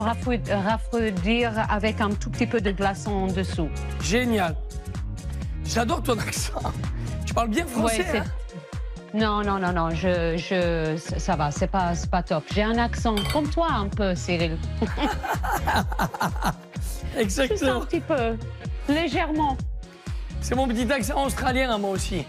refroidir avec un tout petit peu de glaçon en dessous. Génial. J'adore ton accent. Tu parles bien français, Ouais, hein? Non, ça va, c'est pas top. J'ai un accent comme toi un peu, Cyril. Juste Exactement. un petit peu, légèrement. C'est mon petit accent australien, moi aussi.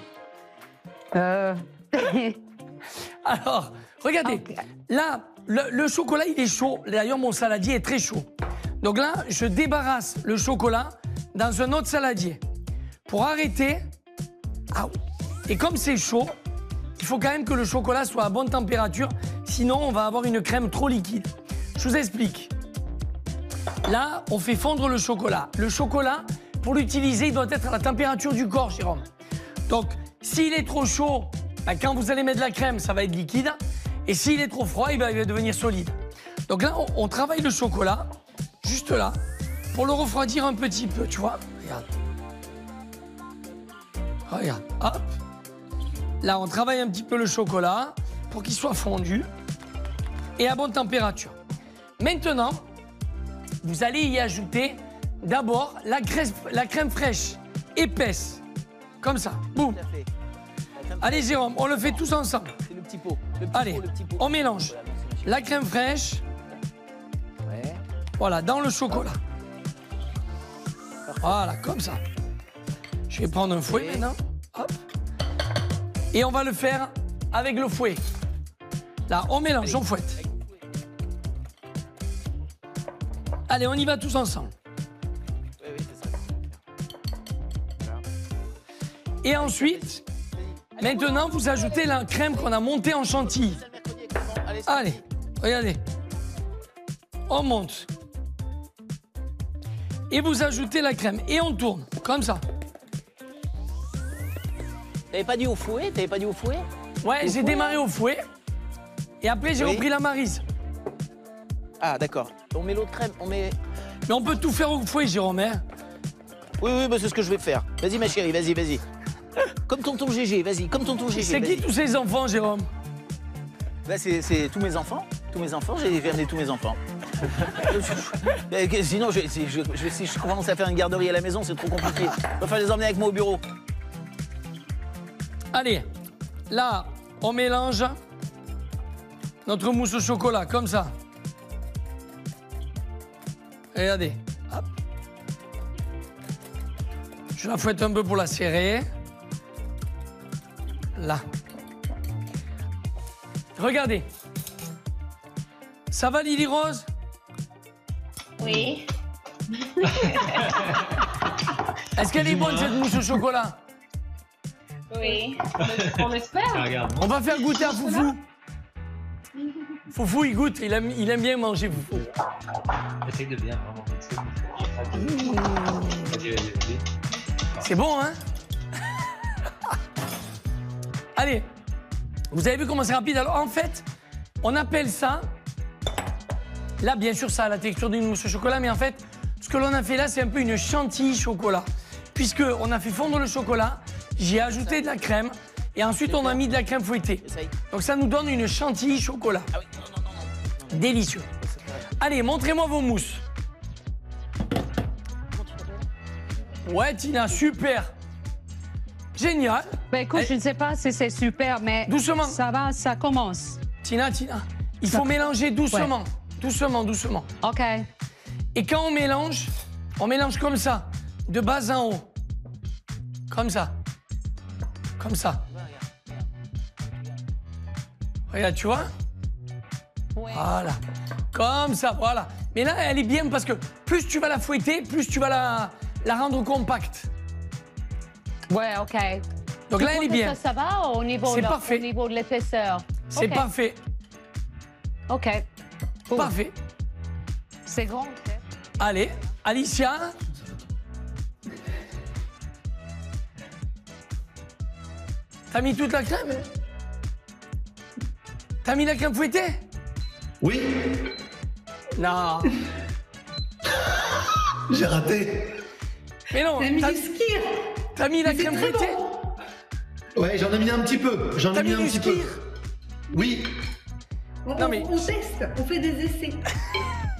Alors, regardez. Ok. Là, le chocolat, il est chaud. D'ailleurs, mon saladier est très chaud. Donc là, je débarrasse le chocolat dans un autre saladier. Pour arrêter... Ah, et comme c'est chaud, il faut quand même que le chocolat soit à bonne température. Sinon, on va avoir une crème trop liquide. Je vous explique. Là, on fait fondre le chocolat. Le chocolat, pour l'utiliser, il doit être à la température du corps, Jérôme. Donc, s'il est trop chaud, ben, quand vous allez mettre de la crème, ça va être liquide. Et s'il est trop froid, il va devenir solide. Donc là, on travaille le chocolat, juste là, pour le refroidir un petit peu, tu vois. Regarde. Regarde, hop. Là, on travaille un petit peu le chocolat pour qu'il soit fondu et à bonne température. Maintenant, vous allez y ajouter d'abord la crème fraîche, épaisse, comme ça, boum. Allez Jérôme, on le fait tous ensemble. C'est le petit pot. Allez, on mélange la crème fraîche, Ouais. voilà, dans le chocolat. Voilà, comme ça. Je vais prendre un fouet maintenant. Hop. Et on va le faire avec le fouet. Là, on mélange, on fouette. Allez, on y va tous ensemble. Oui, c'est ça. Et ensuite, maintenant, vous ajoutez la crème qu'on a montée en chantilly. Allez, regardez. On monte. Et vous ajoutez la crème. Et on tourne, comme ça. T'avais pas dit au fouet? Ouais, j'ai démarré au fouet. Et après, j'ai Oui. repris la maryse. Ah, d'accord. On met l'autre crème, on met... Mais on peut tout faire au fouet, Jérôme, hein. Oui, bah, c'est ce que je vais faire. Vas-y, ma chérie, vas-y. Comme tonton GG, vas-y, comme tonton GG. C'est qui vas-y. tous ces enfants, Jérôme? Bah, c'est tous mes enfants. J'ai amené tous mes enfants. Sinon, si je commence à faire une garderie à la maison, c'est trop compliqué. Il va falloir les emmener avec moi au bureau. Allez, là, on mélange notre mousse au chocolat, comme ça. Regardez, hop. Je la fouette un peu pour la serrer. Là. Regardez. Ça va, Lily Rose? Oui. Est-ce qu'elle est bonne, cette mousse au chocolat? Oui. On l'espère. Regarde. On va faire goûter à Foufou. Foufou, il goûte, il aime bien manger, Foufou. Essaye de bien vraiment. Vas-y. C'est bon, hein? Allez, vous avez vu comment c'est rapide? Alors, en fait, on appelle ça... Là, bien sûr, ça a la texture d'une mousse au chocolat, mais en fait, ce que l'on a fait là, c'est un peu une chantilly chocolat. Puisqu'on a fait fondre le chocolat, j'ai ajouté de la crème, et ensuite, on a mis de la crème fouettée. Essaye. Donc, ça nous donne une chantilly chocolat. Ah oui, non. Délicieux. Allez, montrez-moi vos mousses. Ouais, Tina, super. Génial. Ben écoute, je ne sais pas si c'est super, mais Doucement. ça va, ça commence. Tina, il faut mélanger doucement. Ouais. Doucement. OK. Et quand on mélange comme ça, de bas en haut. Comme ça. Regarde, tu vois? Ouais. Voilà. Comme ça, voilà. Mais là, elle est bien parce que plus tu vas la fouetter, plus tu vas la rendre compacte. Ouais, OK. Donc Tu là, elle crois est que bien. Ça va au niveau, C'est parfait. au niveau de l'épaisseur? C'est OK. parfait. OK. Cool. Parfait. C'est grand, OK. Allez, Alicia. T'as mis toute la crème? T'as mis la crème fouettée? Oui, Non. j'ai raté. Mais non. T'as mis du skir. T'as mis la Mais c'est crème très fouettée? bon. Ouais, j'en ai mis un petit peu. T'as mis du skir? Oui. On Non, mais- teste, on fait des essais.